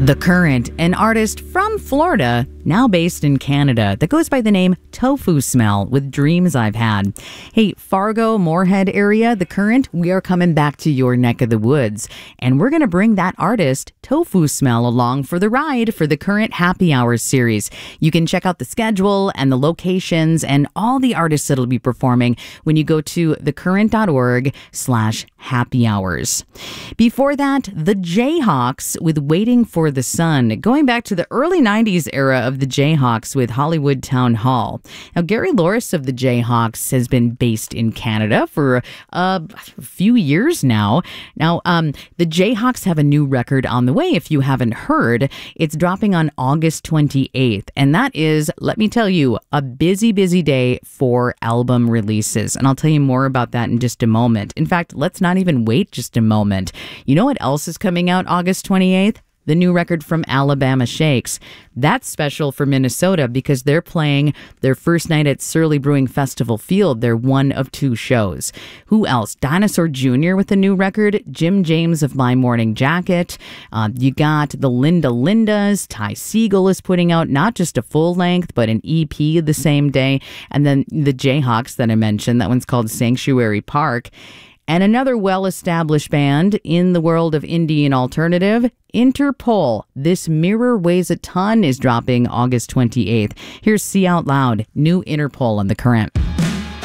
The Current, an artist from Florida, now based in Canada, that goes by the name Tofu Smell with Dreams I've Had. Hey, Fargo, Moorhead area, The Current, we are coming back to your neck of the woods. And we're going to bring that artist, Tofu Smell, along for the ride for the Current Happy Hours series. You can check out the schedule and the locations and all the artists that'll be performing when you go to thecurrent.org/happy hours. Before that, the Jayhawks with Waiting for the Sun, going back to the early 90s era of the Jayhawks with Hollywood Town Hall. Now, Gary Loris of the Jayhawks has been based in Canada for a few years now. Now, the Jayhawks have a new record on the way, if you haven't heard. It's dropping on August 28th, and that is, let me tell you, a busy, busy day for album releases. And I'll tell you more about that in just a moment. In fact, let's not even wait just a moment. You know what else is coming out August 28th? The new record from Alabama Shakes. That's special for Minnesota because they're playing their first night at Surly Brewing Festival Field. They're one of two shows. Who else? Dinosaur Jr. with a new record. Jim James of My Morning Jacket. You got the Linda Lindas. Ty Segall is putting out not just a full length, but an EP the same day. And then the Jayhawks that I mentioned. That one's called Sanctuary Park. And another well-established band in the world of indie and alternative, Interpol. This Mirror Weighs a Ton is dropping August 28th. Here's See Out Loud, new Interpol on The Current.